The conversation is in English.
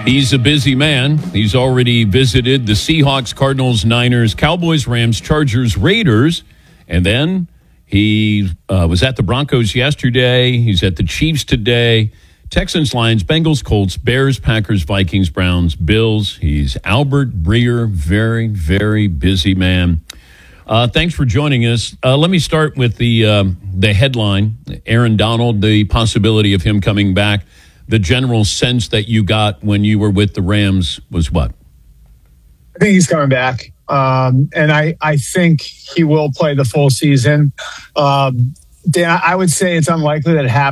He's a busy man. He's already visited the Seahawks, Cardinals, Niners, Cowboys, Rams, Chargers, Raiders, and then he was at the Broncos yesterday. He's at the Chiefs today. Texans, Lions, Bengals, Colts, Bears, Packers, Vikings, Browns, Bills. He's Albert Breer. Very, very busy man. Thanks for joining us. Let me start with the headline. Aaron Donald, the possibility of him coming back. The general sense that you got when you were with the Rams was what? I think he's coming back. And I think he will play the full season. Dan, I would say it's unlikely that it happens.